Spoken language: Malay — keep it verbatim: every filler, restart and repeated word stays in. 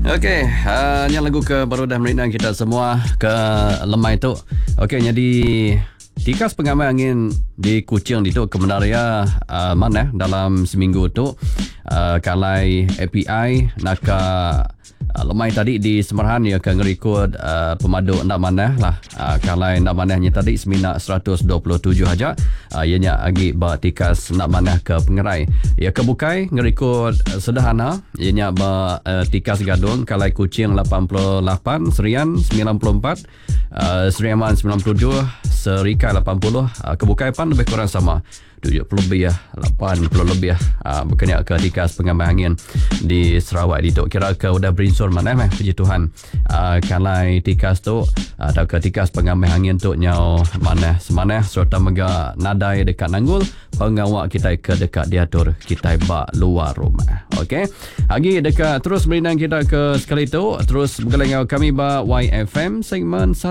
Okey, uh, yang lagu ke baru dah merinang kita semua ke lemai tu. Okey, jadi tikas pengamai angin di Kuching itu kebenarannya uh, mana dalam seminggu tu uh, kalai A P I nak uh, lemai tadi di Semerahan ia akan ngerikut uh, pemadu nak mana lah uh, kalai nak manahnya tadi semina seratus dua puluh tujuh aja uh, ianya agi ba tikas nak manah ke Pengerai ia kebukai ngerikut uh, sederhana ianya ba uh, tikas gadung kalai Kuching lapan puluh lapan Serian sembilan puluh empat uh, Seriaman sembilan puluh dua Serika lapan puluh uh, kebukai pan lebih kurang sama tujuh puluh lebih ya, lapan puluh lebih ya. Uh, berkenaan ke tikas pengamai angin di Sarawak di tu. Kira ke udah berinsur mana meh puji Tuhan. Uh, kalai tikas tu atau ke tikas pengamai angin tu nyau mana semana serta mega nadai dekat Nanggul pengawak kita ke dekat diatur kita bak luar rumah. Okey. Lagi dekat terus berinang kita ke sekali tu terus bergelengau kami ba Y F M segmen